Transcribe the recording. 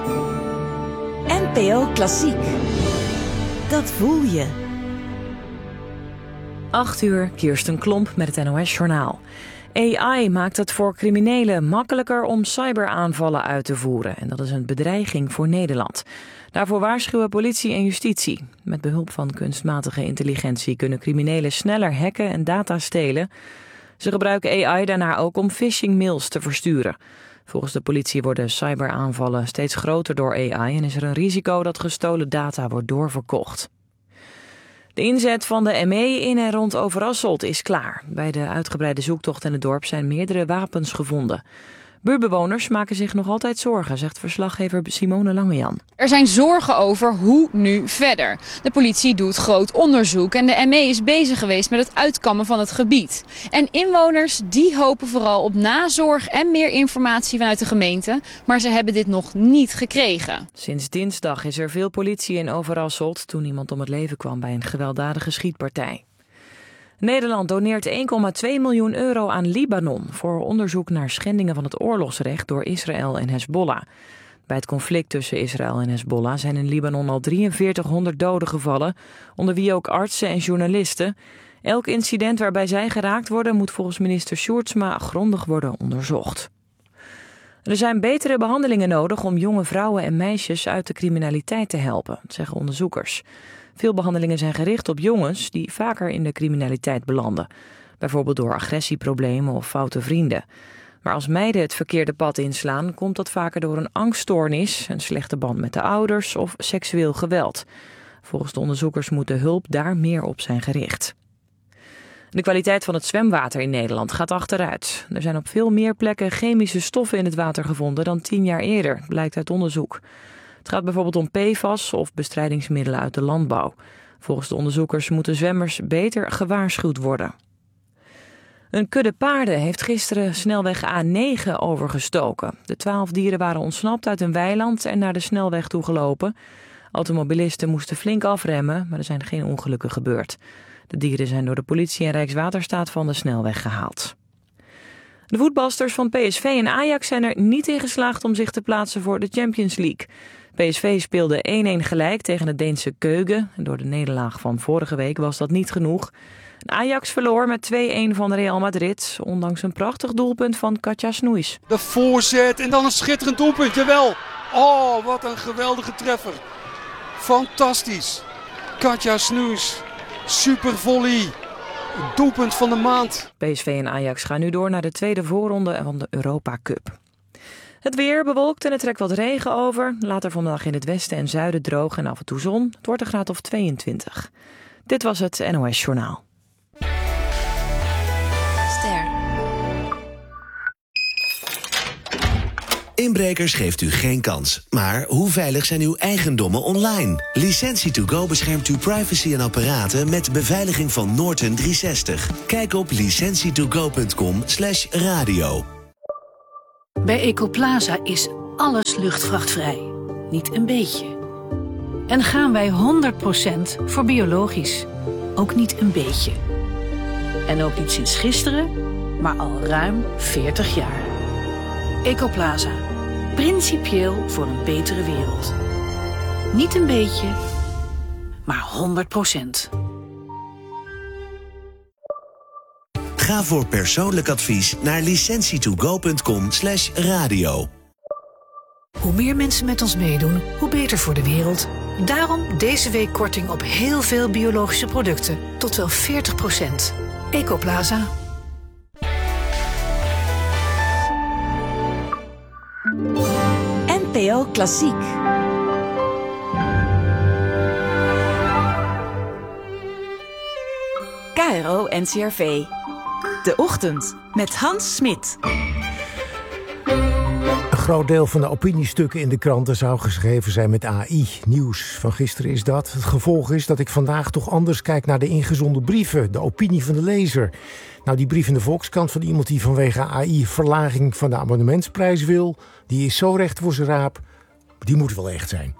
NPO Klassiek. Dat voel je. 8:00, Kirsten Klomp met het NOS-journaal. AI maakt het voor criminelen makkelijker om cyberaanvallen uit te voeren. En dat is een bedreiging voor Nederland. Daarvoor waarschuwen politie en justitie. Met behulp van kunstmatige intelligentie kunnen criminelen sneller hacken en data stelen. Ze gebruiken AI daarna ook om phishing-mails te versturen. Volgens de politie worden cyberaanvallen steeds groter door AI... en is er een risico dat gestolen data wordt doorverkocht. De inzet van de ME in en rond Overasselt is klaar. Bij de uitgebreide zoektocht in het dorp zijn meerdere wapens gevonden. Buurtbewoners maken zich nog altijd zorgen, zegt verslaggever Simone Langejan. Er zijn zorgen over hoe nu verder. De politie doet groot onderzoek en de ME is bezig geweest met het uitkammen van het gebied. En inwoners die hopen vooral op nazorg en meer informatie vanuit de gemeente, maar ze hebben dit nog niet gekregen. Sinds dinsdag is er veel politie in Overasselt toen iemand om het leven kwam bij een gewelddadige schietpartij. Nederland doneert 1,2 miljoen euro aan Libanon voor onderzoek naar schendingen van het oorlogsrecht door Israël en Hezbollah. Bij het conflict tussen Israël en Hezbollah zijn in Libanon al 4300 doden gevallen, onder wie ook artsen en journalisten. Elk incident waarbij zij geraakt worden moet volgens minister Sjoerdsma grondig worden onderzocht. Er zijn betere behandelingen nodig om jonge vrouwen en meisjes uit de criminaliteit te helpen, zeggen onderzoekers. Veel behandelingen zijn gericht op jongens die vaker in de criminaliteit belanden. Bijvoorbeeld door agressieproblemen of foute vrienden. Maar als meiden het verkeerde pad inslaan, komt dat vaker door een angststoornis, een slechte band met de ouders of seksueel geweld. Volgens de onderzoekers moet de hulp daar meer op zijn gericht. De kwaliteit van het zwemwater in Nederland gaat achteruit. Er zijn op veel meer plekken chemische stoffen in het water gevonden dan 10 jaar eerder, blijkt uit onderzoek. Het gaat bijvoorbeeld om PFAS of bestrijdingsmiddelen uit de landbouw. Volgens de onderzoekers moeten zwemmers beter gewaarschuwd worden. Een kudde paarden heeft gisteren snelweg A9 overgestoken. De 12 dieren waren ontsnapt uit een weiland en naar de snelweg toegelopen. Automobilisten moesten flink afremmen, maar er zijn geen ongelukken gebeurd. De dieren zijn door de politie en Rijkswaterstaat van de snelweg gehaald. De voetbalsters van PSV en Ajax zijn er niet in geslaagd om zich te plaatsen voor de Champions League. PSV speelde 1-1 gelijk tegen het Deense Køge. En door de nederlaag van vorige week was dat niet genoeg. Ajax verloor met 2-1 van Real Madrid, ondanks een prachtig doelpunt van Katja Snoeis. De voorzet en dan een schitterend doelpunt, jawel. Oh, wat een geweldige treffer. Fantastisch. Katja Snoeis, super volley. Doelpunt van de maand. PSV en Ajax gaan nu door naar de tweede voorronde van de Europa Cup. Het weer bewolkt en het trekt wat regen over. Later vandaag in het westen en zuiden droog en af en toe zon. Het wordt een graad of 22. Dit was het NOS Journaal. Ster. Inbrekers geeft u geen kans. Maar hoe veilig zijn uw eigendommen online? Licentie2Go beschermt uw privacy en apparaten met beveiliging van Norton 360. Kijk op licentietogo.com/radio. Bij Ecoplaza is alles luchtvrachtvrij. Niet een beetje. En gaan wij 100% voor biologisch. Ook niet een beetje. En ook niet sinds gisteren, maar al ruim 40 jaar. Ecoplaza. Principieel voor een betere wereld. Niet een beetje, maar 100%. Ga voor persoonlijk advies naar licentietogo.com/radio. Hoe meer mensen met ons meedoen, hoe beter voor de wereld. Daarom deze week korting op heel veel biologische producten. Tot wel 40%. Ecoplaza. NPO Klassiek. KRO NCRV. De Ochtend met Hans Smit. Een groot deel van de opiniestukken in de kranten zou geschreven zijn met AI. Nieuws van gisteren is dat. Het gevolg is dat ik vandaag toch anders kijk naar de ingezonden brieven. De opinie van de lezer. Nou, die brief in de Volkskrant van iemand die vanwege AI verlaging van de abonnementsprijs wil. Die is zo recht voor zijn raap. Die moet wel echt zijn.